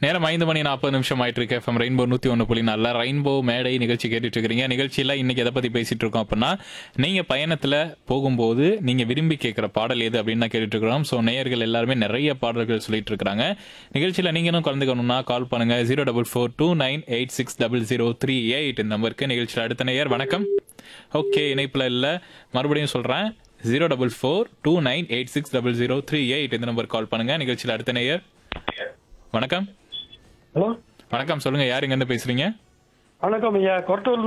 நேரம் 5:40 ஆயிட்டு இருக்கு. எஃப்எம் ரெயின்போ 101.4 ரெயின்போ மேடை நிகழ்ச்சி கேட்டுட்டு இருக்கிறீங்க. நிகழ்ச்சியில இன்னைக்கு எதை பத்தி பேசிட்டு இருக்கோம் அப்படின்னா, நீங்க பயணத்துல போகும்போது நீங்க விரும்பி கேட்கிற பாடல் எது அப்படின்னு தான் கேட்டுட்டு இருக்கிறோம். ஸோ நேயர்கள் எல்லாருமே நிறைய பாடல்கள் சொல்லிட்டு இருக்காங்க. நிகழ்ச்சியில நீங்களும் கலந்துக்கணும்னா கால் பண்ணுங்க 04429860038 இந்த நம்பருக்கு. நிகழ்ச்சியில் அடுத்த நேயர் வணக்கம். ஓகே, இணைப்புல இல்ல, மறுபடியும் சொல்றேன் 04429860038 இந்த நம்பருக்கு கால் பண்ணுங்க. நிகழ்ச்சியில் அடுத்த நேயர் வணக்கம். ஹலோ, வணக்கம், சொல்லுங்க, யார் இங்க இருந்து பேசுறீங்க? வணக்கம் ஐயா. கொரட்டூர்